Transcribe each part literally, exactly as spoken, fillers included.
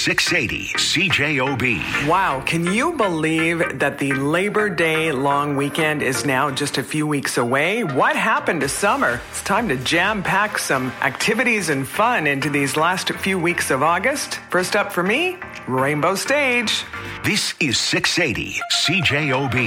six eighty C J O B. Wow, can you believe that the Labor Day long weekend is now just a few weeks away? What happened to summer? It's time to jam-pack some activities and fun into these last few weeks of August. First up for me, Rainbow Stage. This is six eighty C J O B.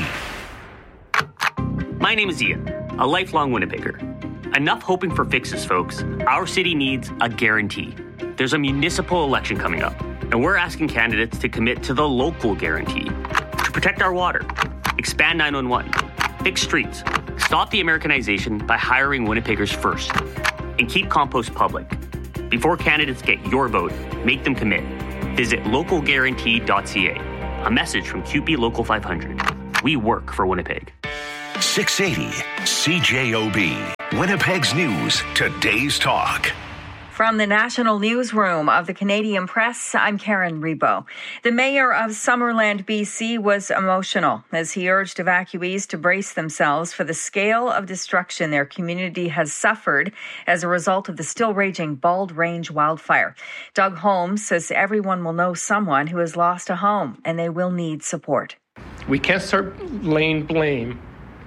My name is Ian, a lifelong Winnipegger. Enough hoping for fixes, folks. Our city needs a guarantee. There's a municipal election coming up, and we're asking candidates to commit to the local guarantee. To protect our water, expand nine one one, fix streets, stop the Americanization by hiring Winnipeggers first, and keep compost public. Before candidates get your vote, make them commit. Visit local guarantee dot c a. A message from C U P E Local five hundred. We work for Winnipeg. six eighty C J O B. Winnipeg's News, today's talk. From the National Newsroom of the Canadian Press, I'm Karen Rebo. The mayor of Summerland, B C was emotional as he urged evacuees to brace themselves for the scale of destruction their community has suffered as a result of the still raging Bald Range wildfire. Doug Holmes says everyone will know someone who has lost a home and they will need support. We can't start laying blame.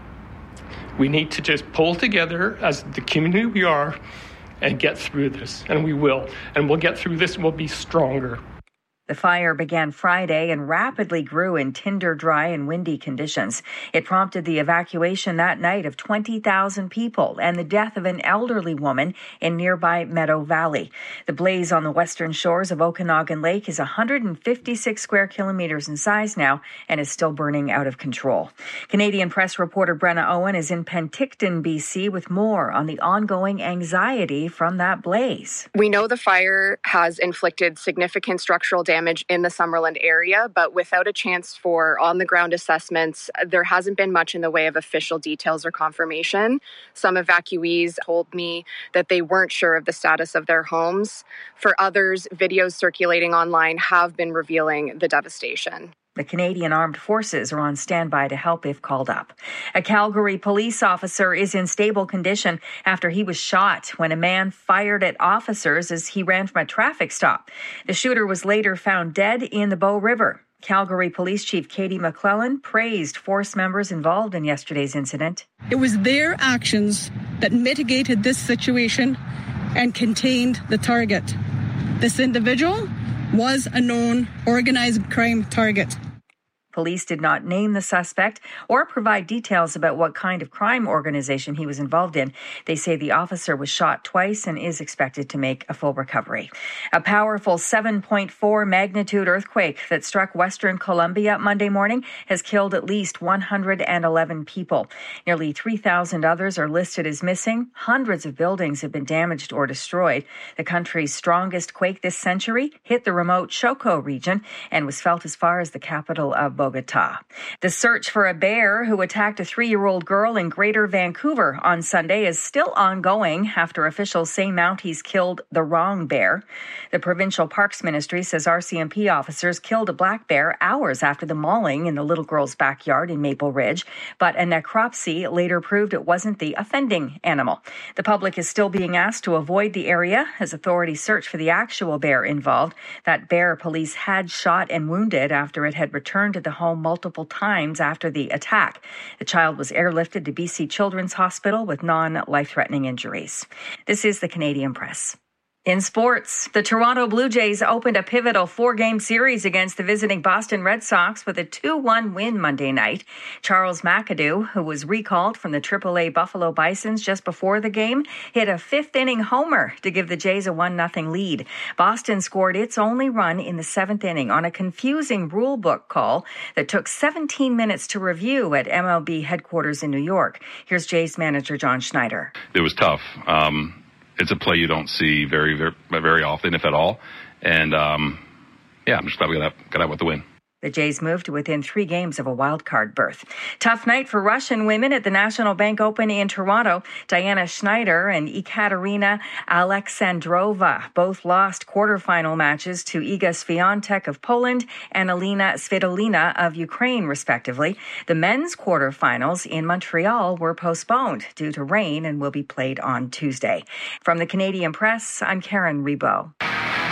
We need to just pull together as the community we are and get through this, and we will. And we'll get through this and we'll be stronger. The fire began Friday and rapidly grew in tinder dry and windy conditions. It prompted the evacuation that night of twenty thousand people and the death of an elderly woman in nearby Meadow Valley. The blaze on the western shores of Okanagan Lake is one hundred fifty-six square kilometers in size now and is still burning out of control. Canadian Press reporter Brenna Owen is in Penticton, B C, with more on the ongoing anxiety from that blaze. We know the fire has inflicted significant structural damage in the Summerland area, but without a chance for on-the-ground assessments, there hasn't been much in the way of official details or confirmation. Some evacuees told me that they weren't sure of the status of their homes. For others, videos circulating online have been revealing the devastation. The Canadian Armed Forces are on standby to help if called up. A Calgary police officer is in stable condition after he was shot when a man fired at officers as he ran from a traffic stop. The shooter was later found dead in the Bow River. Calgary Police Chief Katie McClellan praised force members involved in yesterday's incident. It was their actions that mitigated this situation and contained the target. This individual was a known organized crime target. Police did not name the suspect or provide details about what kind of crime organization he was involved in. They say the officer was shot twice and is expected to make a full recovery. A powerful seven point four magnitude earthquake that struck Western Colombia Monday morning has killed at least one hundred eleven people. Nearly three thousand others are listed as missing. Hundreds of buildings have been damaged or destroyed. The country's strongest quake this century hit the remote Choco region and was felt as far as the capital of Bogota. The search for a bear who attacked a three-year-old girl in Greater Vancouver on Sunday is still ongoing after officials say Mounties killed the wrong bear. The Provincial Parks Ministry says R C M P officers killed a black bear hours after the mauling in the little girl's backyard in Maple Ridge, but a necropsy later proved it wasn't the offending animal. The public is still being asked to avoid the area as authorities search for the actual bear involved. That bear police had shot and wounded after it had returned to the home multiple times after the attack. The child was airlifted to B C Children's Hospital with non-life-threatening injuries. This is the Canadian Press. In sports, the Toronto Blue Jays opened a pivotal four-game series against the visiting Boston Red Sox with a two one win Monday night. Charles McAdoo, who was recalled from the triple A Buffalo Bisons just before the game, hit a fifth-inning homer to give the Jays a one nothing lead. Boston scored its only run in the seventh inning on a confusing rule book call that took seventeen minutes to review at M L B headquarters in New York. Here's Jays manager John Schneider. It was tough. Um... It's a play you don't see very, very, very often, if at all. And, um, yeah, I'm just glad we got out, got out with the win. The Jays moved to within three games of a wild card berth. Tough night for Russian women at the National Bank Open in Toronto. Diana Schneider and Ekaterina Alexandrova both lost quarterfinal matches to Iga Swiatek of Poland and Alina Svitolina of Ukraine, respectively. The men's quarterfinals in Montreal were postponed due to rain and will be played on Tuesday. From the Canadian Press, I'm Karen Rebo.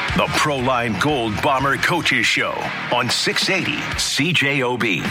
The Proline Gold Bomber Coaches Show on six eighty C J O B.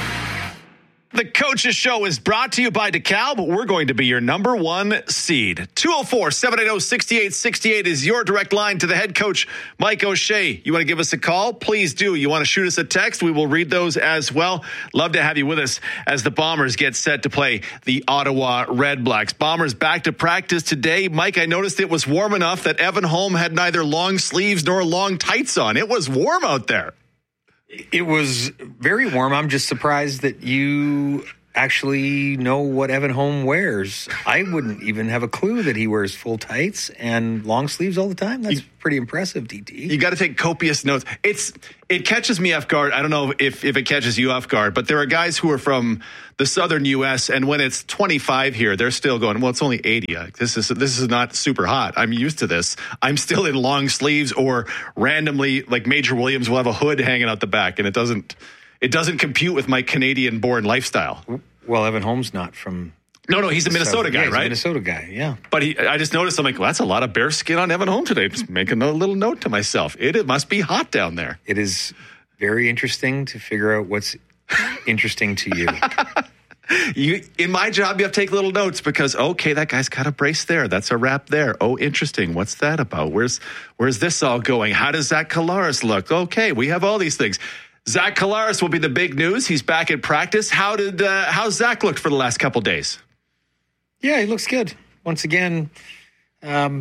The Coaches Show is brought to you by DeKalb, but we're going to be your number one seed. two oh four, seven eight oh, six eight six eight is your direct line to the head coach, Mike O'Shea. You want to give us a call? Please do. You want to shoot us a text? We will read those as well. Love to have you with us as the Bombers get set to play the Ottawa Redblacks. Bombers back to practice today. Mike, I noticed it was warm enough that Evan Holm had neither long sleeves nor long tights on. It was warm out there. It was very warm. I'm just surprised that you actually know what Evan Holm wears. I wouldn't even have a clue that he wears full tights and long sleeves all the time. That's you, pretty impressive, D T. You got to take copious notes. It's It catches me off guard. I don't know if, if it catches you off guard, but there are guys who are from the southern U S, and when it's twenty-five here, they're still going, well, it's only eighty. This is this is not super hot. I'm used to this. I'm still in long sleeves, or randomly, like Major Williams will have a hood hanging out the back, and it doesn't it doesn't compute with my Canadian-born lifestyle. Well, Evan Holm's not from... No, no, he's a Minnesota guy, yeah, he's right? a Minnesota guy, yeah. But he, I just noticed, I'm like, well, that's a lot of bear skin on Evan Holm today. Just making a little note to myself. It, it must be hot down there. It is very interesting to figure out what's interesting to you. You, in my job, you have to take little notes because, okay, that guy's got a brace there. That's a wrap there. Oh, interesting. What's that about? Where's where's this all going? How does Zach Collaros look? Okay, we have all these things. Zach Collaros will be the big news. He's back in practice. How did uh, how's Zach looked for the last couple days? Yeah, he looks good. Once again, um,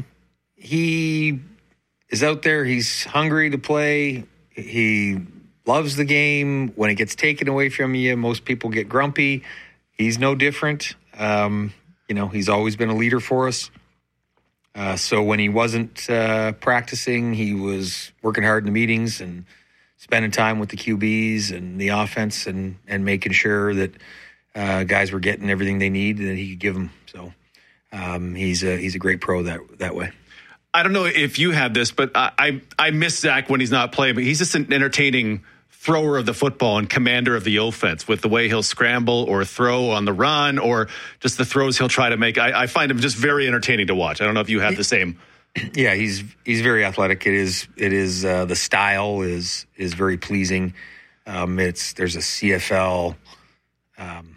he is out there. He's hungry to play. He loves the game. When it gets taken away from you, most people get grumpy. He's no different. Um, you know, he's always been a leader for us. Uh, so when he wasn't uh, practicing, he was working hard in the meetings and spending time with the Q Bs and the offense and, and making sure that uh, guys were getting everything they need that he could give them. So um, he's a, he's a great pro that that way. I don't know if you have this, but I, I I miss Zach when he's not playing, but he's just an entertaining thrower of the football and commander of the offense with the way he'll scramble or throw on the run or just the throws he'll try to make. I, I find him just very entertaining to watch. I don't know if you have the same. Yeah, he's he's very athletic. It is it is uh, the style is is very pleasing. Um, it's there's a C F L um,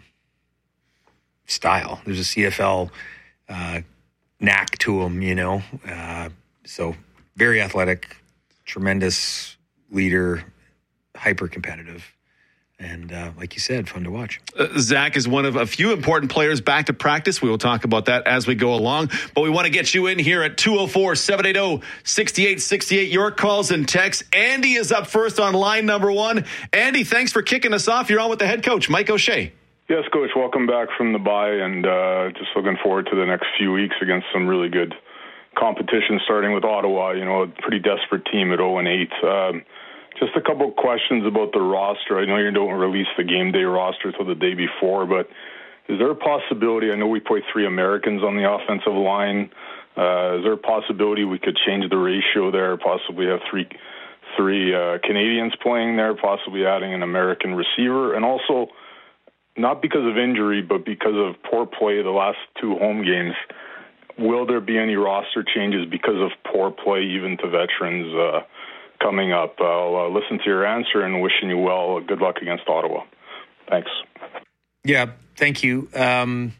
style. There's a C F L uh, knack to him, you know. Uh, so very athletic, tremendous leader, hyper competitive. And uh, like you said, fun to watch. Uh, Zach is one of a few important players back to practice. We will talk about that as we go along. But we want to get you in here at two oh four, seven eight oh, six eight six eight. Your calls and texts. Andy is up first on line number one. Andy, thanks for kicking us off. You're on with the head coach, Mike O'Shea. Yes, Coach. Welcome back from the bye, and uh, just looking forward to the next few weeks against some really good competition, starting with Ottawa. You know, a pretty desperate team at oh and eight. Um, Just a couple of questions about the roster. I know you don't release the game day roster till the day before, but is there a possibility, I know we play three Americans on the offensive line, uh, is there a possibility we could change the ratio there, possibly have three three uh, Canadians playing there, possibly adding an American receiver, and also, not because of injury, but because of poor play the last two home games, will there be any roster changes because of poor play even to veterans uh coming up? I'll uh, listen to your answer and wishing you well. Good luck against Ottawa. Thanks. Yeah, thank you. Um,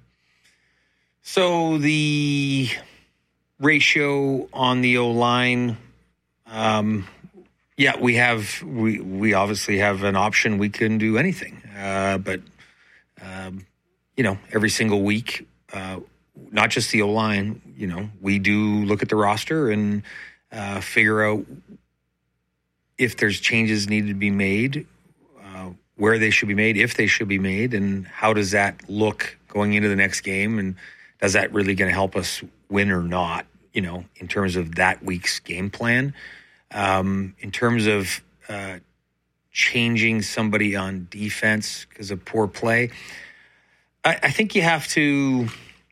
so the ratio on the O-line, um, yeah, we have, we, we obviously have an option. We can do anything. Uh, but, um, you know, every single week, uh, not just the O-line, you know, we do look at the roster and uh, figure out if there's changes needed to be made, uh, where they should be made, if they should be made, and how does that look going into the next game, and does that really going to help us win or not, you know, in terms of that week's game plan. Um, in terms of uh, changing somebody on defense because of poor play, I, I think you have to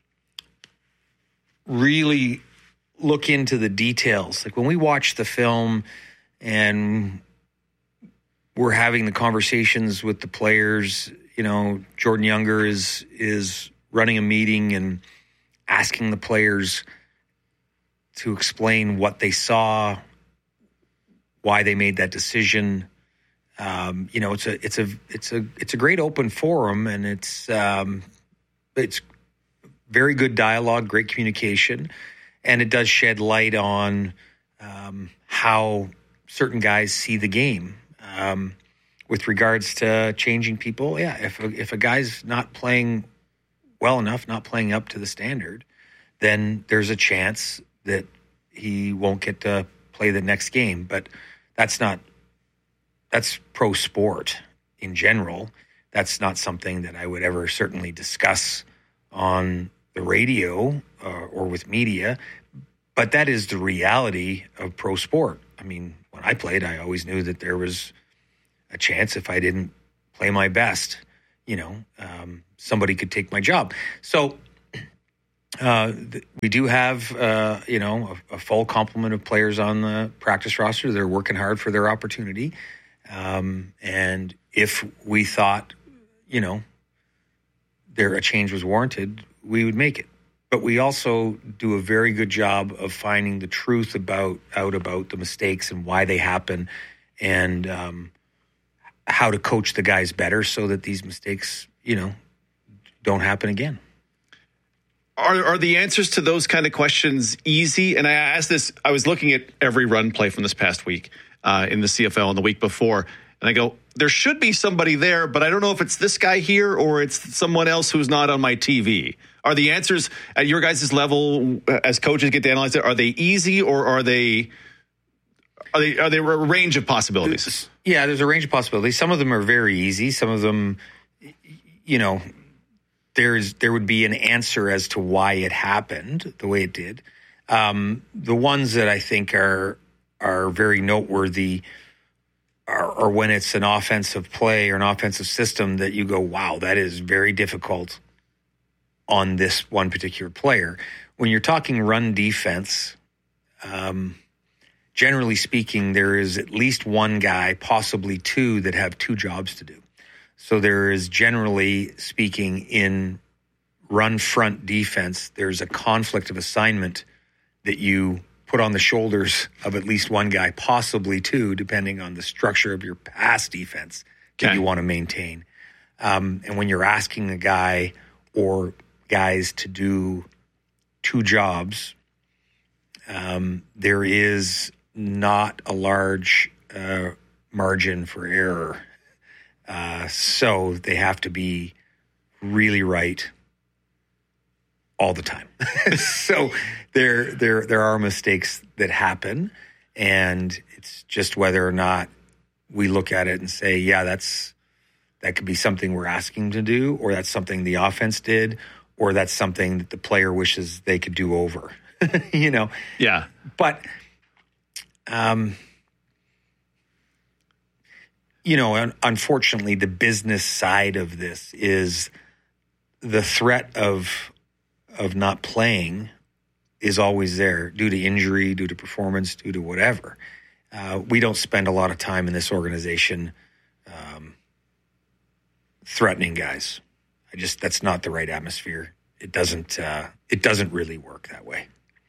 really look into the details. Like when we watch the film and we're having the conversations with the players, you know, Jordan Younger is is running a meeting and asking the players to explain what they saw, why they made that decision. Um, you know, it's a it's a it's a it's a great open forum, and it's um, it's very good dialogue, great communication, and it does shed light on um, how certain guys see the game. Um, with regards to changing people, yeah, if a, if a guy's not playing well enough, not playing up to the standard, then there's a chance that he won't get to play the next game. But that's not, that's pro sport in general. That's not something that I would ever certainly discuss on the radio uh, or with media. But that is the reality of pro sport. I mean, when I played, I always knew that there was a chance if I didn't play my best, you know, um, somebody could take my job. So uh, th- we do have, uh, you know, a, a full complement of players on the practice roster. They're working hard for their opportunity. Um, and if we thought, you know, there a change was warranted, we would make it. But we also do a very good job of finding the truth about out about the mistakes and why they happen, and um, how to coach the guys better so that these mistakes, you know, don't happen again. Are are the answers to those kind of questions easy? And I asked this, I was looking at every run play from this past week uh, in the C F L and the week before, and I go, there should be somebody there, but I don't know if it's this guy here or it's someone else who's not on my T V. Are the answers at your guys' level, as coaches get to analyze it, are they easy, or are they are they are they a range of possibilities? Yeah, there's a range of possibilities. Some of them are very easy. Some of them, you know, there's there would be an answer as to why it happened the way it did. Um, the ones that I think are are very noteworthy are, are when it's an offensive play or an offensive system that you go, wow, that is very difficult on this one particular player. When you're talking run defense, um, generally speaking, there is at least one guy, possibly two, that have two jobs to do. So there is, generally speaking, in run front defense, there's a conflict of assignment that you put on the shoulders of at least one guy, possibly two, depending on the structure of your pass defense that okay. you want to maintain. Um, and when you're asking a guy or guys to do two jobs, um, there is not a large uh, margin for error. Uh, so they have to be really right all the time. So there, there, there are mistakes that happen, and it's just whether or not we look at it and say, yeah, that's, that could be something we're asking to do, or that's something the offense did, or that's something that the player wishes they could do over, you know? Yeah. But, um, you know, un- unfortunately, the business side of this is the threat of of not playing is always there due to injury, due to performance, due to whatever. Uh, we don't spend a lot of time in this organization um, threatening guys. I just, that's not the right atmosphere. It doesn't, uh, it doesn't really work that way.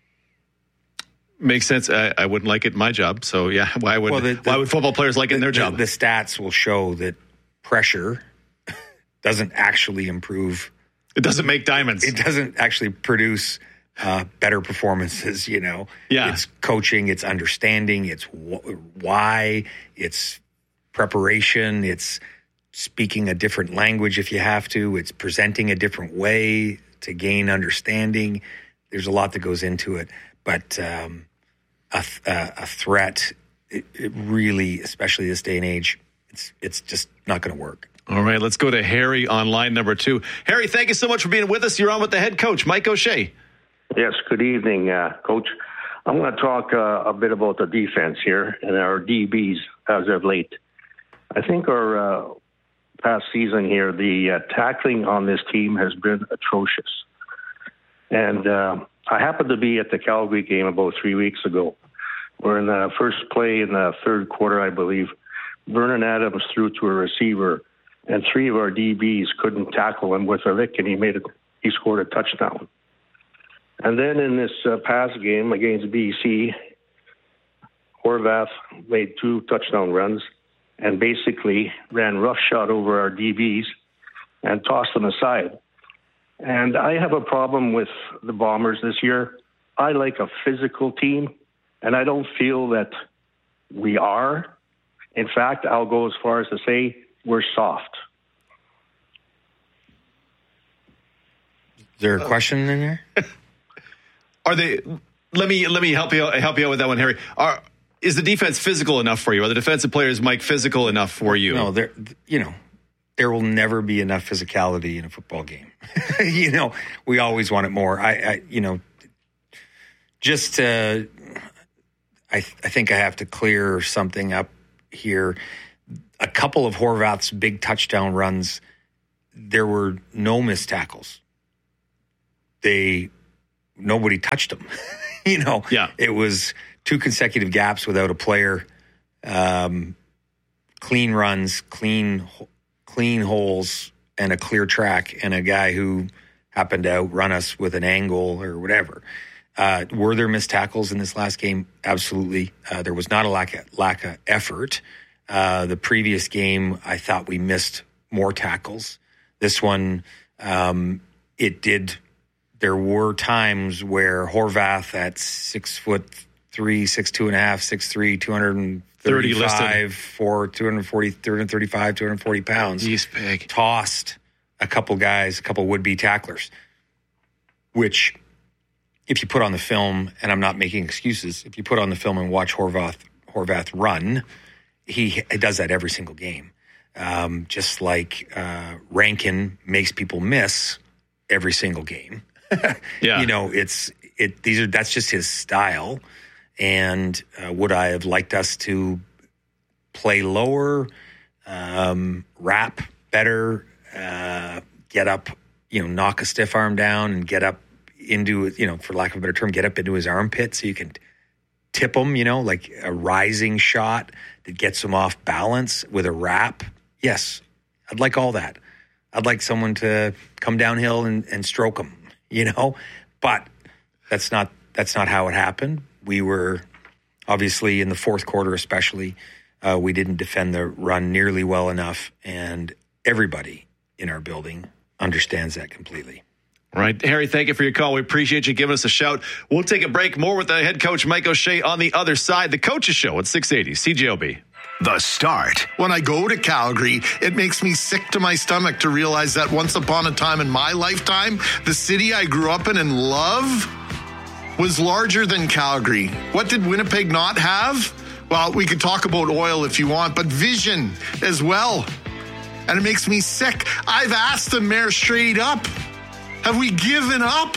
Makes sense. I, I wouldn't like it in my job. So yeah, why would, well, the, the, why would football players like the, it in their the, job? The stats will show that pressure doesn't actually improve. It doesn't make diamonds. It doesn't actually produce uh, better performances, you know. Yeah. It's coaching, it's understanding, it's wh- why, it's preparation, it's speaking a different language if you have to, it's presenting a different way to gain understanding. There's a lot that goes into it. But um, a, th- a threat, it, it really, especially this day and age, it's it's just not going to work. All right, let's go to Harry on line number two. Harry, thank you so much for being with us. You're on with the head coach, Mike O'Shea. Yes, good evening, uh, Coach. I'm going to talk uh, a bit about the defense here and our D Bs as of late. I think our uh, past season here, the uh, tackling on this team has been atrocious. And uh, I happened to be at the Calgary game about three weeks ago, where in the first play in the third quarter, I believe, Vernon Adams threw to a receiver, and three of our D Bs couldn't tackle him with a lick, and he made it. He scored a touchdown. And then in this uh, past game against B C, Horvath made two touchdown runs and basically ran roughshod over our D Bs and tossed them aside. And I have a problem with the Bombers this year. I like a physical team, and I don't feel that we are. In fact, I'll go as far as to say we're soft. Is there a question in there? Are they? Let me let me help you help you out with that one, Harry. Are is the defense physical enough for you? Are the defensive players, Mike, physical enough for you? No, there. You know, there will never be enough physicality in a football game. You know, we always want it more. I, I you know, just uh, I I think I have to clear something up here. A couple of Horvath's big touchdown runs, there were no missed tackles. They nobody touched them. You know, yeah. It was two consecutive gaps without a player, um, clean runs, clean clean holes, and a clear track, and a guy who happened to outrun us with an angle or whatever. Uh, were there missed tackles in this last game? Absolutely. Uh, there was not a lack of, lack of effort. Uh, the previous game, I thought we missed more tackles. This one, um, it did. There were times where Horvath at six foot three, six two and a half, six three, two hundred thirty-five, for two hundred forty, two hundred thirty-five, two hundred forty pounds. He's big. Tossed a couple guys, a couple would-be tacklers, which if you put on the film, and I'm not making excuses, if you put on the film and watch Horvath, Horvath run, he, he does that every single game. Um, just like uh, Rankin makes people miss every single game. Yeah. You know, it's it. These are that's just his style. And uh, would I have liked us to play lower, um, wrap better, uh, get up, you know, knock a stiff arm down and get up into, you know, for lack of a better term, get up into his armpit so you can tip him, you know, like a rising shot that gets him off balance with a wrap. Yes, I'd like all that. I'd like someone to come downhill and, and stroke him, you know, but that's not that's not how it happened. We were obviously in the fourth quarter, especially, uh, we didn't defend the run nearly well enough, and everybody in our building understands that completely. All right, Harry, thank you for your call. We appreciate you giving us a shout. We'll take a break. More with the head coach, Mike O'Shea, on the other side. The Coaches Show at six eighty C J O B. The Start. When I go to Calgary, it makes me sick to my stomach to realize that once upon a time in my lifetime, the city I grew up in and love was larger than Calgary. What did Winnipeg not have? Well, we could talk about oil if you want, but vision as well. And it makes me sick. I've asked the mayor straight up, have we given up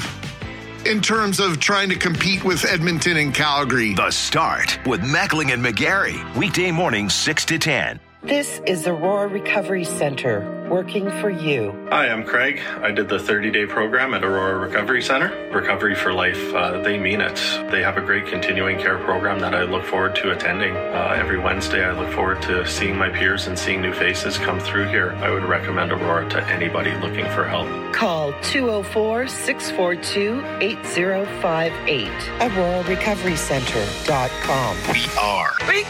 in terms of trying to compete with Edmonton and Calgary? The Start with Mackling and McGarry. Weekday mornings six to ten. This is Aurora Recovery Center, working for you. Hi, I'm Craig. I did the thirty-day program at Aurora Recovery Center. Recovery for Life, uh, they mean it. They have a great continuing care program that I look forward to attending. Uh, every Wednesday, I look forward to seeing my peers and seeing new faces come through here. I would recommend Aurora to anybody looking for help. Call two oh four, six four two, eight oh five eight. Aurora Recovery Center dot com. We are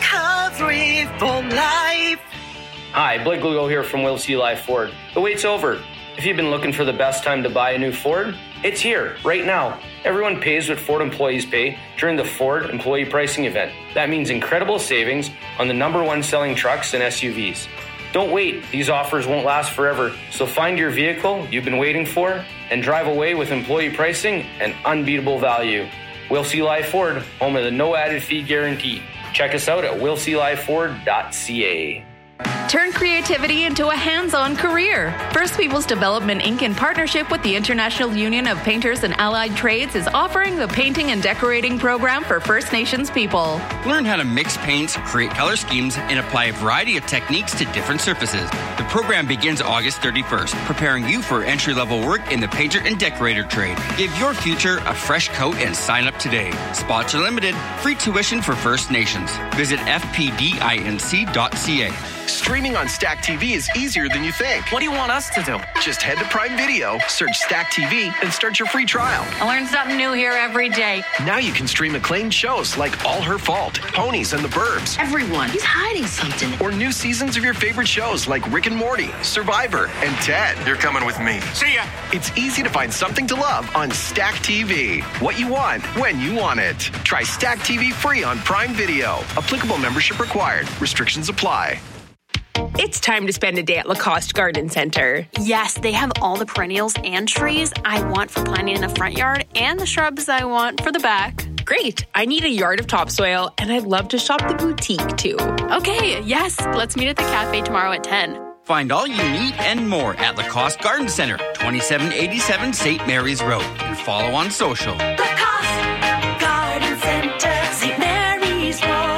Recovery for Life. Hi, Blake Lugo here from Will C. Life Ford. The wait's over. If you've been looking for the best time to buy a new Ford, it's here, right now. Everyone pays what Ford employees pay during the Ford Employee Pricing Event. That means incredible savings on the number one selling trucks and S U Vs. Don't wait. These offers won't last forever. So find your vehicle you've been waiting for and drive away with employee pricing and unbeatable value. Will C. Life Ford, home of the no added fee guarantee. Check us out at will c life ford dot c a. Turn creativity into a hands-on career. First Peoples Development Incorporated, in partnership with the International Union of Painters and Allied Trades, is offering the Painting and Decorating Program for First Nations people. Learn how to mix paints, create color schemes, and apply a variety of techniques to different surfaces. The program begins August thirty-first, preparing you for entry-level work in the painter and decorator trade. Give your future a fresh coat and sign up today. Spots are limited. Free tuition for First Nations. Visit f p d inc dot c a. Streaming on Stack T V is easier than you think. What do you want us to do? Just head to Prime Video, search Stack T V, and start your free trial. I learn something new here every day. Now you can stream acclaimed shows like All Her Fault, Ponies, and the Burbs. Everyone, he's hiding something. Or new seasons of your favorite shows like Rick and Morty, Survivor, and Ted. You're coming with me. See ya! It's easy to find something to love on Stack T V. What you want, when you want it. Try Stack T V free on Prime Video. Applicable membership required. Restrictions apply. It's time to spend a day at Lacoste Garden Center. Yes, they have all the perennials and trees I want for planting in the front yard and the shrubs I want for the back. Great. I need a yard of topsoil, and I'd love to shop the boutique, too. Okay, yes. Let's meet at the cafe tomorrow at ten. Find all you need and more at Lacoste Garden Center, twenty-seven eighty-seven Saint Mary's Road. And follow on social. Lacoste Garden Center, Saint Mary's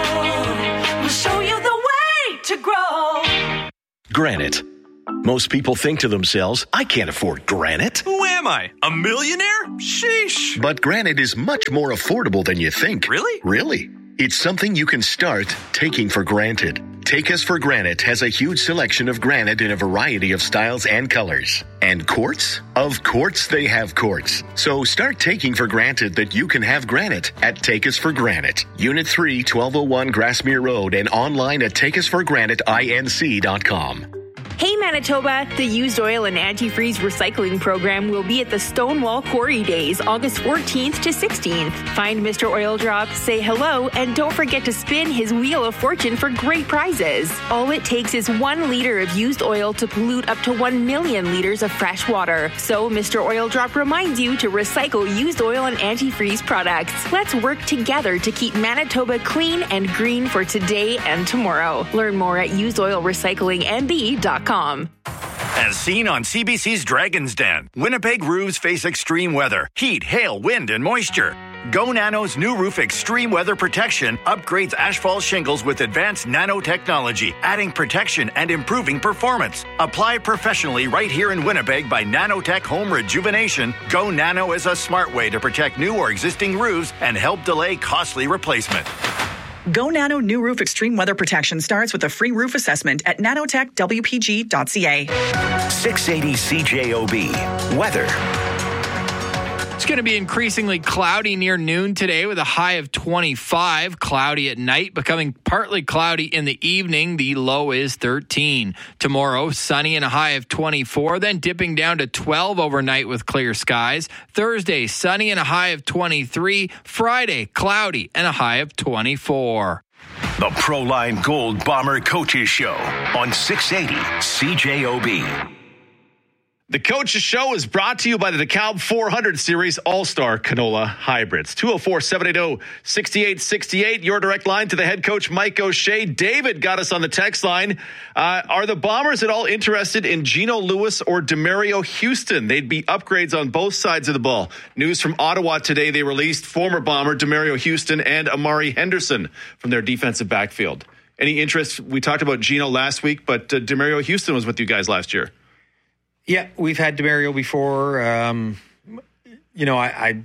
Road. We'll show you the way to grow. Granite. Most people think to themselves, I can't afford granite. Who am I? A millionaire? Sheesh. But granite is much more affordable than you think. Really? Really. It's something you can start taking for granted. Take Us for Granite has a huge selection of granite in a variety of styles and colors. And quartz? Of course they have quartz. So start taking for granted that you can have granite at Take Us for Granite. Unit three, twelve oh one Grassmere Road, and online at take us for granite inc dot com. Hey Manitoba, the used oil and antifreeze recycling program will be at the Stonewall Quarry Days, August fourteenth to sixteenth. Find Mister Oil Drop, say hello, and don't forget to spin his Wheel of Fortune for great prizes. All it takes is one liter of used oil to pollute up to one million liters of fresh water. So Mister Oil Drop reminds you to recycle used oil and antifreeze products. Let's work together to keep Manitoba clean and green for today and tomorrow. Learn more at used oil recycling m b dot com. As seen on C B C's Dragon's Den, Winnipeg roofs face extreme weather, heat, hail, wind, and moisture. Go Nano's new roof extreme weather protection upgrades asphalt shingles with advanced nanotechnology, adding protection and improving performance. Apply professionally right here in Winnipeg by Nanotech Home Rejuvenation. Go Nano is a smart way to protect new or existing roofs and help delay costly replacement. Go Nano New Roof Extreme Weather Protection starts with a free roof assessment at nanotech w p g dot c a. six eighty C J O B. Weather. It's going to be increasingly cloudy near noon today with a high of twenty-five. Cloudy at night, becoming partly cloudy in the evening. The low is thirteen. Tomorrow, sunny and a high of twenty-four, then dipping down to twelve overnight with clear skies. Thursday, sunny and a high of twenty-three. Friday, cloudy and a high of twenty-four. The Proline Gold Bomber Coaches Show on six eighty C J O B. The Coach's Show is brought to you by the DeKalb four hundred Series All-Star Canola Hybrids. two oh four, seven eight oh, six eight six eight, your direct line to the head coach, Mike O'Shea. David got us on the text line. Uh, are the Bombers at all interested in Gino Lewis or Demario Houston? They'd be upgrades on both sides of the ball. News from Ottawa today, they released former Bomber Demario Houston and Amari Henderson from their defensive backfield. Any interest? We talked about Gino last week, but uh, Demario Houston was with you guys last year. Yeah, we've had Demario before. Um, you know, I, I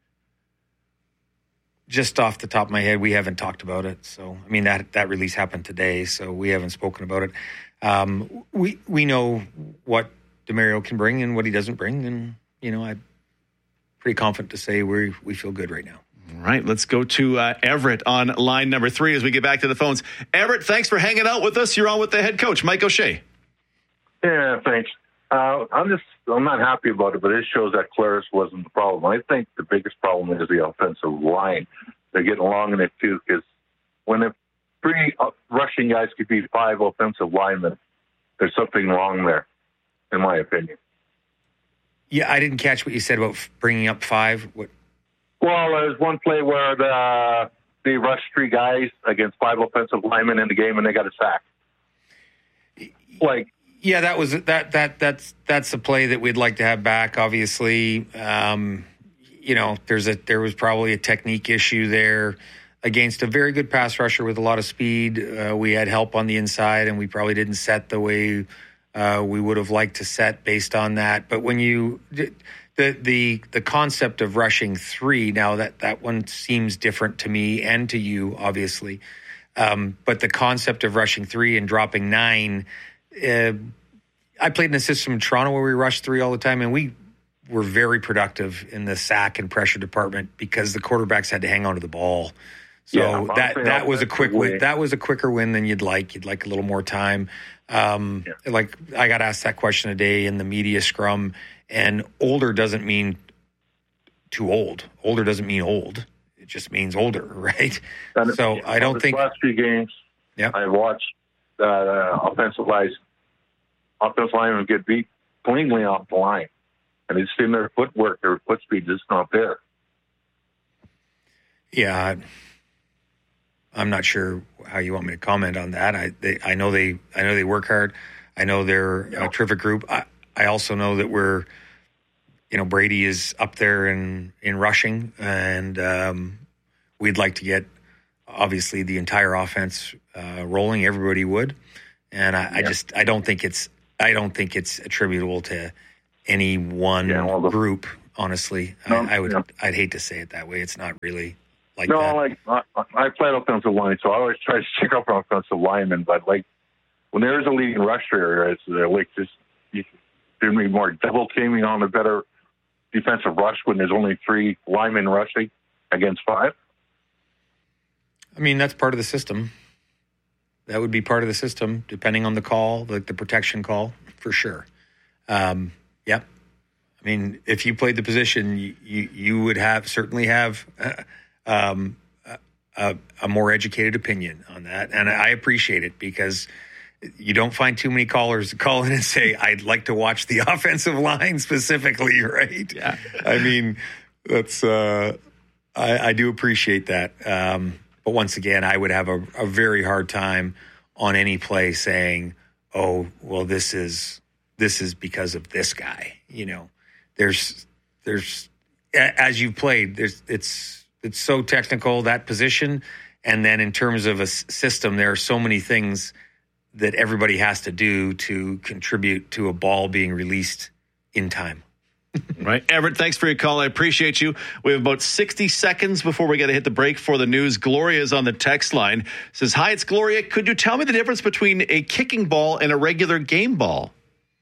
just off the top of my head, we haven't talked about it. So, I mean, that that release happened today, so we haven't spoken about it. Um, we we know what Demario can bring and what he doesn't bring, and you know, I'm pretty confident to say we we feel good right now. All right, let's go to uh, Everett on line number three as we get back to the phones. Everett, thanks for hanging out with us. You're on with the head coach, Mike O'Shea. Yeah, thanks. Uh, I'm just, I'm not happy about it, but it shows that Claris wasn't the problem. I think the biggest problem is the offensive line. They're getting along in it too, because when the three rushing guys could be five offensive linemen, there's something wrong there, in my opinion. Yeah, I didn't catch what you said about bringing up five. What? Well, there's one play where the, they rushed three guys against five offensive linemen in the game, and they got a sack. Like, Yeah, that was that that that's that's a play that we'd like to have back. Obviously, um, you know, there's a there was probably a technique issue there against a very good pass rusher with a lot of speed. Uh, we had help on the inside, and we probably didn't set the way uh, we would have liked to set based on that. But when you the the the concept of rushing three now that that one seems different to me and to you, obviously. Um, but the concept of rushing three and dropping nine, uh, I played in a system in Toronto where we rushed three all the time, and we were very productive in the sack and pressure department because the quarterbacks had to hang on to the ball. So Yeah, that that was a quick way. win. That was a quicker win than you'd like. You'd like a little more time. Um, Yeah. Like I got asked that question today in the media scrum, and older doesn't mean too old. Older doesn't mean old. It just means older, right? And so I don't the think. last few games, Yeah. I watched uh, offensive lines, offensive linemen get beat cleanly off the line, and it's in their footwork, their foot speed is not there. Yeah, I'm not sure how you want me to comment on that. I they, I know they I know they work hard. I know they're a terrific group. I, I also know that we're, you know, Brady is up there in in rushing, and um, we'd like to get obviously the entire offense uh, rolling. Everybody would, and I, I just I don't think it's I don't think it's attributable to any one Yeah, well, the- group. Honestly, No, I, I would yeah. I'd hate to say it that way. It's not really like no, that. like I, I played offensive line, so I always try to stick up for offensive linemen. But like when there's a leading rusher, it's uh, like just you, there'd be more double teaming on a better defensive rush when there's only three linemen rushing against five. I mean, that's part of the system. That would be part of the system, depending on the call, like the protection call, for sure. Um, yep. I mean, if you played the position, you, you, you would have certainly have uh, um, a, a more educated opinion on that. And I appreciate it because you don't find too many callers to call in and say, I'd like to watch the offensive line specifically, right? Yeah. I mean, that's, uh, I, I do appreciate that. Um, but once again, I would have a, a very hard time on any play saying, oh, well, this is, this is because of this guy, you know. There's, there's, as you've played, there's, it's, it's so technical, that position. And then in terms of a s- system, there are so many things that everybody has to do to contribute to a ball being released in time. Right. Everett, thanks for your call. I appreciate you. We have about sixty seconds before we got to hit the break for the news. Gloria is on the text line. Says, hi, it's Gloria. Could you tell me the difference between a kicking ball and a regular game ball?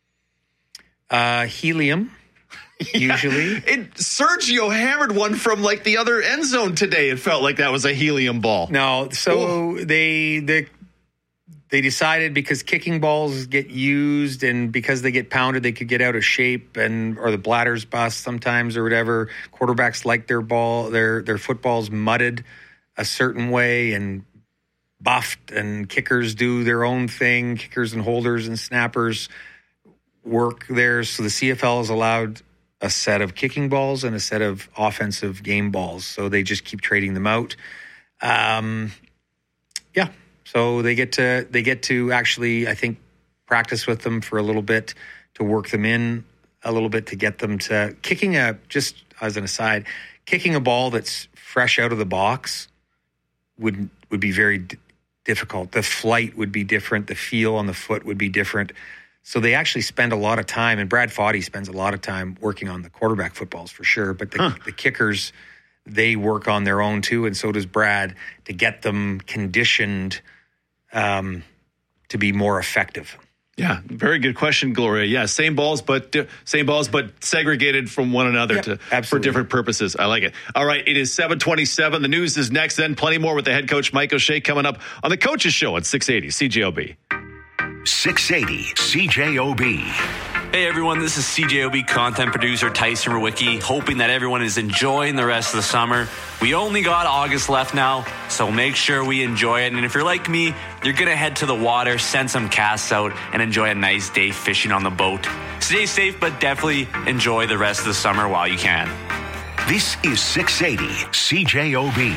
Uh, helium. Usually, it, Sergio hammered one from like the other end zone today. It felt like that was a helium ball. No, so Ooh. they they they decided because kicking balls get used and because they get pounded, they could get out of shape and or the bladders bust sometimes or whatever. Quarterbacks like their ball, their their footballs mudded a certain way and buffed, and kickers do their own thing. Kickers and holders and snappers work there. So the C F L is allowed a set of kicking balls and a set of offensive game balls. So they just keep trading them out. Um, yeah. So they get to, they get to actually, I think, practice with them for a little bit to work them in a little bit to get them to kicking a, just as an aside, kicking a ball that's fresh out of the box would, would be very d- difficult. The flight would be different. The feel on the foot would be different. So they actually spend a lot of time, and Brad Foddy spends a lot of time working on the quarterback footballs for sure. But the, huh. the kickers, they work on their own too, and so does Brad to get them conditioned um, to be more effective. Yeah, very good question, Gloria. Yeah, same balls, but uh, same balls, but segregated from one another yep, to absolutely. for different purposes. I like it. All right, it is seven twenty-seven. The news is next. Then plenty more with the head coach Mike O'Shea coming up on the Coaches Show at six eighty C J O B. six eighty C J O B. Hey everyone, this is C J O B content producer Tyson Rewicki, hoping that everyone is enjoying the rest of the summer. We only got August left now, so make sure we enjoy it. And if you're like me, you're going to head to the water, send some casts out, and enjoy a nice day fishing on the boat. Stay safe, but definitely enjoy the rest of the summer while you can. This is six eighty C J O B.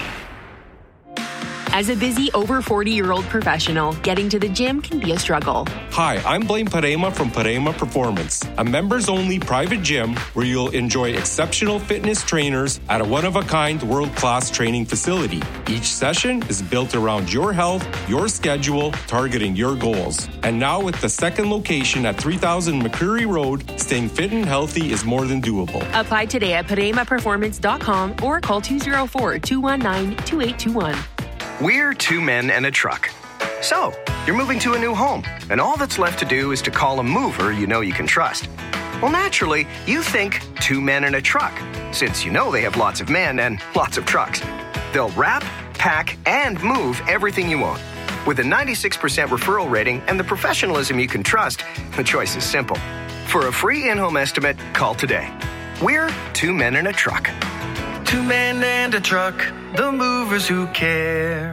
As a busy over forty-year-old professional, getting to the gym can be a struggle. Hi, I'm Blaine Parema from Parema Performance, a members-only private gym where you'll enjoy exceptional fitness trainers at a one-of-a-kind world-class training facility. Each session is built around your health, your schedule, targeting your goals. And now with the second location at three thousand McCreary Road, staying fit and healthy is more than doable. Apply today at parema performance dot com or call two oh four, two one nine, two eight two one. We're two men and a truck. So, you're moving to a new home, and all that's left to do is to call a mover you know you can trust. Well, naturally, you think two men and a truck, since you know they have lots of men and lots of trucks. They'll wrap, pack, and move everything you own. With a ninety-six percent referral rating and the professionalism you can trust, the choice is simple. For a free in-home estimate, call today. We're two men and a truck. Two men and a truck, the movers who care.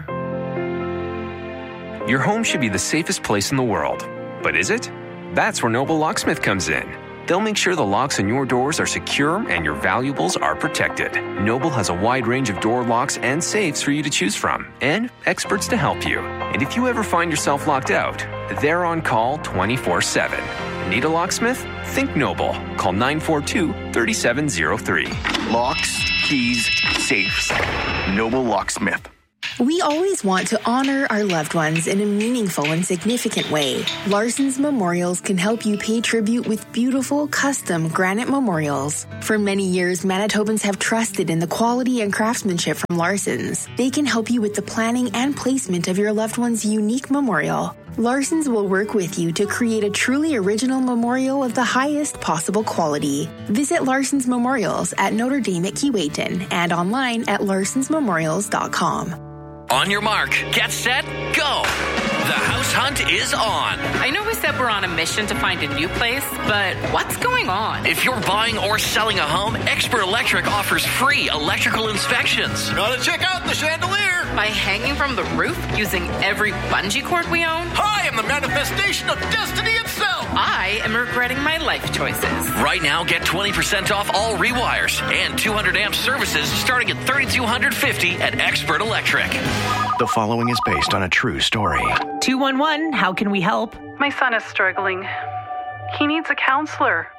Your home should be the safest place in the world. But is it? That's where Noble Locksmith comes in. They'll make sure the locks on your doors are secure and your valuables are protected. Noble has a wide range of door locks and safes for you to choose from, and experts to help you. And if you ever find yourself locked out, they're on call twenty-four seven. Need a locksmith? Think Noble. Call nine four two, three seven zero three. Locks, keys, safes. Noble Locksmith. We always want to honor our loved ones in a meaningful and significant way. Larson's Memorials can help you pay tribute with beautiful, custom granite memorials. For many years, Manitobans have trusted in the quality and craftsmanship from Larson's. They can help you with the planning and placement of your loved one's unique memorial. Larson's will work with you to create a truly original memorial of the highest possible quality. Visit Larson's Memorials at Notre Dame at Keewatin and online at larsons memorials dot com. On your mark, get set, go! The house hunt is on. I know we said we're on a mission to find a new place, but what's going on? If you're buying or selling a home, Expert Electric offers free electrical inspections. Gotta check out the chandelier. By hanging from the roof using every bungee cord we own? I am the manifestation of destiny itself. I am regretting my life choices. Right now, get twenty percent off all rewires and two hundred amp services starting at three thousand two hundred fifty dollars at Expert Electric. The following is based on a true story. two one one, how can we help? My son is struggling. He needs a counselor,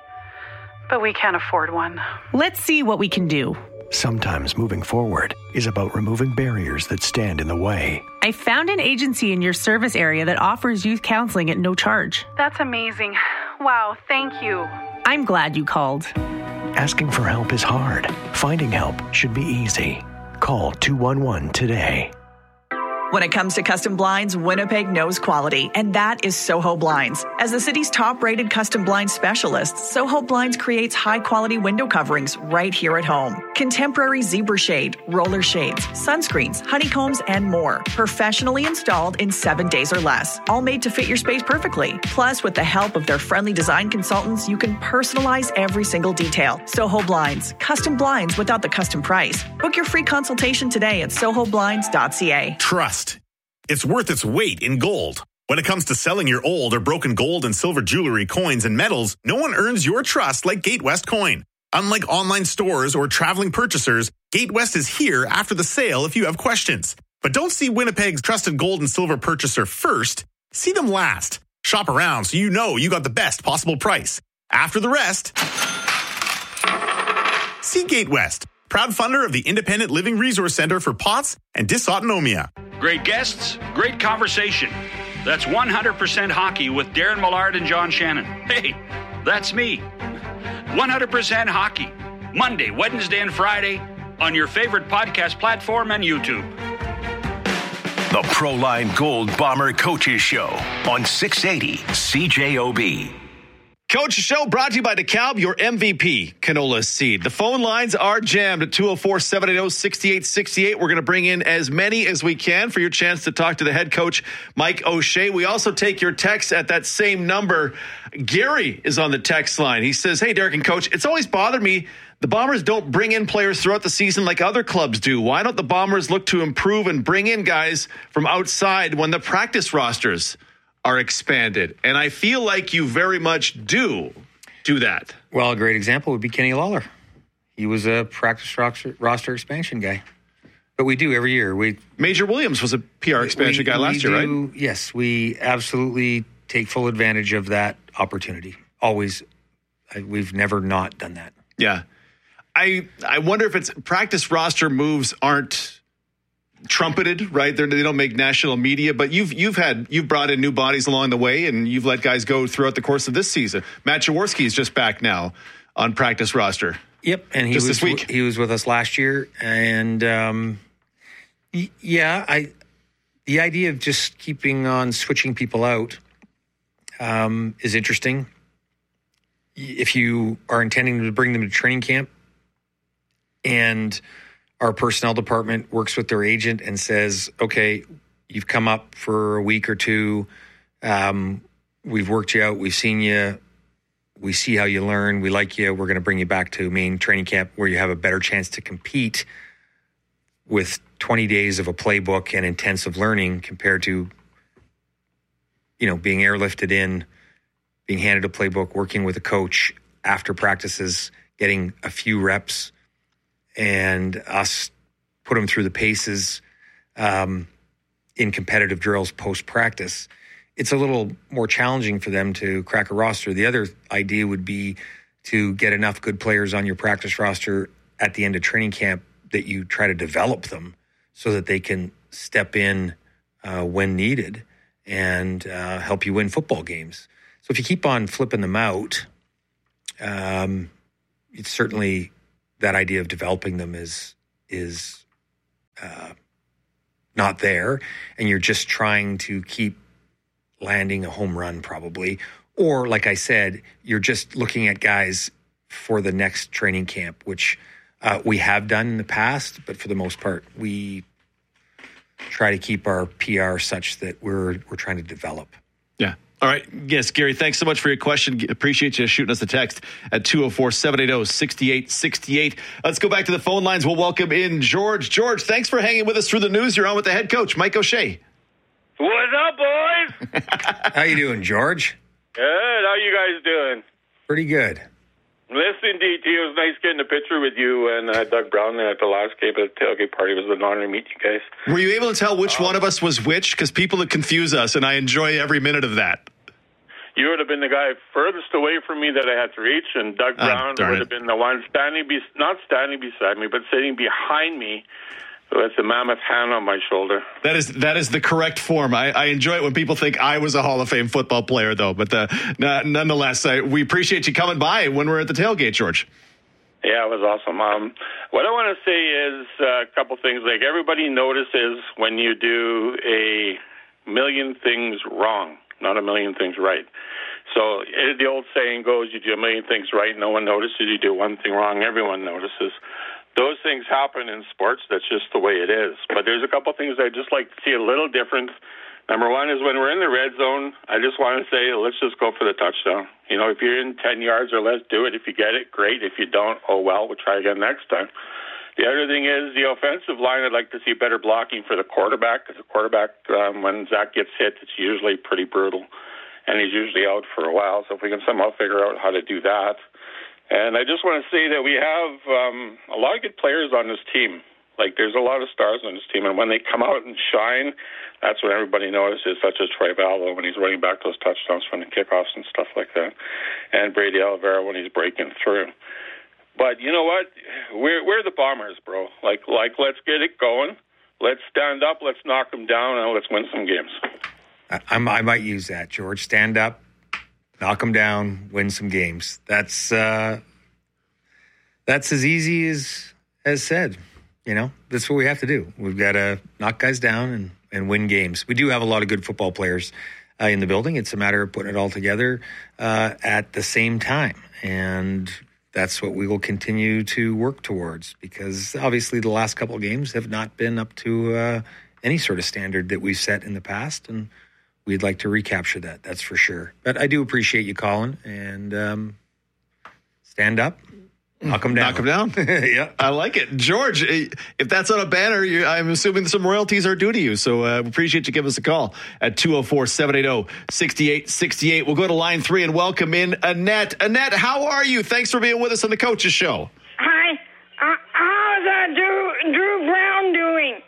but we can't afford one. Let's see what we can do. Sometimes moving forward is about removing barriers that stand in the way. I found an agency in your service area that offers youth counseling at no charge. That's amazing. Wow, thank you. I'm glad you called. Asking for help is hard. Finding help should be easy. Call two one one today. When it comes to custom blinds, Winnipeg knows quality, and that is Soho Blinds. As the city's top-rated custom blind specialist, Soho Blinds creates high-quality window coverings right here at home. Contemporary zebra shade, roller shades, sunscreens, honeycombs, and more. Professionally installed in seven days or less. All made to fit your space perfectly. Plus, with the help of their friendly design consultants, you can personalize every single detail. Soho Blinds. Custom blinds without the custom price. Book your free consultation today at soho blinds dot c a. Trust. It's worth its weight in gold. When it comes to selling your old or broken gold and silver jewelry, coins, and metals, no one earns your trust like GateWest Coin. Unlike online stores or traveling purchasers, GateWest is here after the sale if you have questions. But don't see Winnipeg's trusted gold and silver purchaser first. See them last. Shop around so you know you got the best possible price. After the rest, see GateWest, proud funder of the Independent Living Resource Center for P O T S and Dysautonomia. Great guests, great conversation. That's one hundred percent Hockey with Darren Millard and John Shannon. Hey, that's me. one hundred percent Hockey. Monday, Wednesday, and Friday on your favorite podcast platform and YouTube. The Proline Gold Bomber Coaches Show on six eighty C J O B. Coach Show brought to you by DeKalb, your M V P canola seed. The phone lines are jammed at two oh four, seven eight oh, six eight six eight. We're going to bring in as many as we can for your chance to talk to the head coach, Mike O'Shea. We also take your texts at that same number. Gary is on the text line. He says, hey, Derek and Coach, it's always bothered me. The Bombers don't bring in players throughout the season like other clubs do. Why don't the Bombers look to improve and bring in guys from outside when the practice rosters are expanded? And I feel like you very much do do that. Well, a great example would be Kenny Lawler. He was a practice roster, roster expansion guy. But we do every year. We Major Williams was a P R expansion we, guy we last do, year, right? Yes, we absolutely take full advantage of that opportunity. Always. We've never not done that. Yeah. I I wonder if it's practice roster moves aren't trumpeted, right? They're, they don't make national media, but you've you've had you've brought in new bodies along the way, and you've let guys go throughout the course of this season. Matt Jaworski is just back now on practice roster. Yep, and he just was this week. He was with us last year, and um, yeah, I the idea of just keeping on switching people out um, is interesting. If you are intending to bring them to training camp and our personnel department works with their agent and says, okay, you've come up for a week or two. Um, we've worked you out. We've seen you. We see how you learn. We like you. We're going to bring you back to main training camp where you have a better chance to compete with twenty days of a playbook and intensive learning compared to, you know, being airlifted in, being handed a playbook, working with a coach after practices, getting a few reps, and us put them through the paces um, in competitive drills post-practice. It's a little more challenging for them to crack a roster. The other idea would be to get enough good players on your practice roster at the end of training camp that you try to develop them so that they can step in uh, when needed and uh, help you win football games. So if you keep on flipping them out, um, it's certainly that idea of developing them is is uh, not there, and you're just trying to keep landing a home run probably. Or, like I said, you're just looking at guys for the next training camp, which uh, we have done in the past, but for the most part, we try to keep our P R such that we're we're trying to develop. Yeah. All right. Yes, Gary, thanks so much for your question. Appreciate you shooting us a text at two oh four, seven eight oh, six eight six eight. Let's go back to the phone lines. We'll welcome in George. George, thanks for hanging with us through the news. You're on with the head coach, Mike O'Shea. What's up, boys? How you doing, George? Good. How you guys doing? Pretty good. Listening to you, it was nice getting a picture with you and uh, Doug Brown at the last game at the tailgate party. It was an honor to meet you guys. Were you able to tell which um, one of us was which? Because people would confuse us, and I enjoy every minute of that. You would have been the guy furthest away from me that I had to reach, and Doug Brown oh, would have been the one standing, be- not standing beside me, but sitting behind me with a mammoth hand on my shoulder. That is that is the correct form. I, I enjoy it when people think I was a Hall of Fame football player, though. But the, n- nonetheless, I, we appreciate you coming by when we're at the tailgate, George. Yeah, it was awesome. Um, what I want to say is uh, a couple things. Like, everybody notices when you do a million things wrong, not a million things right. So the old saying goes, you do a million things right, no one notices. You do one thing wrong, everyone notices. Those things happen in sports. That's just the way it is. But there's a couple things I'd just like to see a little different. Number one is when we're in the red zone, I just want to say, let's just go for the touchdown. You know, if you're in ten yards or less, do it. If you get it, great. If you don't, oh well, we'll try again next time. The other thing is the offensive line. I'd like to see better blocking for the quarterback, because the quarterback, um, when Zach gets hit, it's usually pretty brutal, and he's usually out for a while. So if we can somehow figure out how to do that. And I just want to say that we have um, a lot of good players on this team. Like, there's a lot of stars on this team, and when they come out and shine, that's when everybody notices, such as Troy Valvo when he's running back those touchdowns from the kickoffs and stuff like that, and Brady Oliveira when he's breaking through. But you know what? We're we're the Bombers, bro. Like, like let's get it going. Let's stand up. Let's knock them down, and let's win some games. I, I might use that, George. Stand up. Knock them down, win some games. That's uh, that's as easy as as said. You know, that's what we have to do. We've got to knock guys down and, and win games. We do have a lot of good football players uh, in the building. It's a matter of putting it all together uh, at the same time. And that's what we will continue to work towards, because obviously the last couple of games have not been up to uh, any sort of standard that we've set in the past. And we'd like to recapture that, that's for sure. But I do appreciate you calling, and um, stand up, knock them down. Knock them down? Yeah. I like it. George, if that's on a banner, you, I'm assuming some royalties are due to you. So uh, appreciate you giving us a call at two oh four, seven eight oh, six eight six eight. We'll go to line three and welcome in Annette. Annette, how are you? Thanks for being with us on the Coaches Show. Hi. Uh, how's uh, Drew, Drew Brown doing?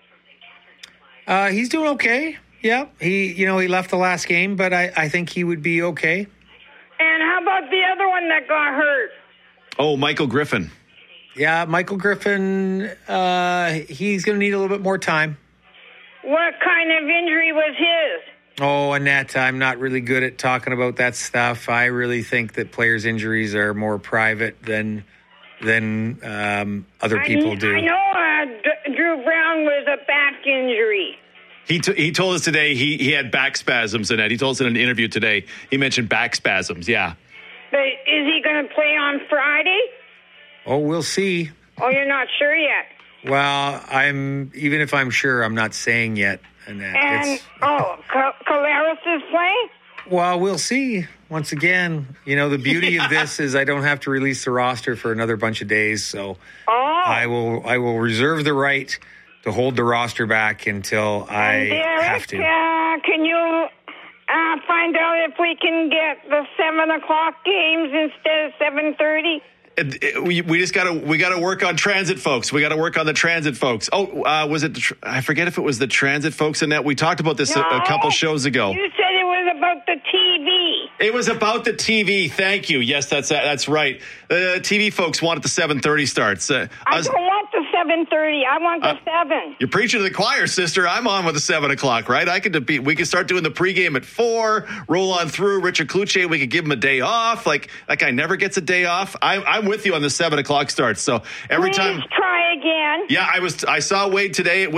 Uh, he's doing okay. Yeah, he you know he left the last game, but I, I think he would be okay. And how about the other one that got hurt? Oh, Michael Griffin. Yeah, Michael Griffin. Uh, he's going to need a little bit more time. What kind of injury was his? Oh, Annette, I'm not really good at talking about that stuff. I really think that players' injuries are more private than than um, other people I, do. I know uh, D- Drew Brown was a back injury. He t- he told us today he, he had back spasms, Annette. He told us in an interview today. He mentioned back spasms, yeah. But is he going to play on Friday? Oh, we'll see. Oh, you're not sure yet? Well, I'm even if I'm sure, I'm not saying yet. Annette. And, It's, oh, Collaros is playing? well, we'll see. Once again, you know, the beauty of this is I don't have to release the roster for another bunch of days, so oh. I will I will reserve the right to hold the roster back until I Derek, have to. Uh, can you uh, find out if we can get the seven o'clock games instead of seven thirty? We, we just gotta we gotta work on transit folks. We gotta work on the transit folks. Oh, uh, was it? The tr- I forget if it was the transit folks, Annette. We talked about this no, a, a couple shows ago. You said it was about the T V. It was about the T V. Thank you. Yes, that's that's right. The uh, T V folks wanted the seven thirty starts. Uh, I, I was, don't want the seven thirty. I want the uh, seven. You're preaching to the choir, sister. I'm on with the seven o'clock, right? I could be. We could start doing the pregame at four. Roll on through. Richard Kluche. We could give him a day off. Like that guy never gets a day off. I, I'm with you on the seven o'clock starts. So every Please time. try again. Yeah, I was. I saw Wade today.